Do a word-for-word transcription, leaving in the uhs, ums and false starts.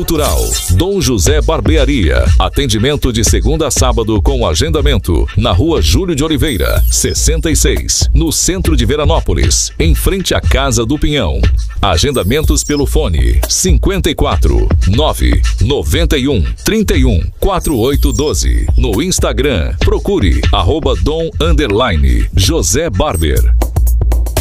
cultural. Dom José Barbearia. Atendimento de segunda a sábado com agendamento. Na rua Júlio de Oliveira, sessenta e seis, no centro de Veranópolis, em frente à Casa do Pinhão. Agendamentos pelo fone cinquenta e quatro, nove, noventa e um, trinta e um, quarenta e oito doze. No Instagram, procure arroba dom underline José Barber.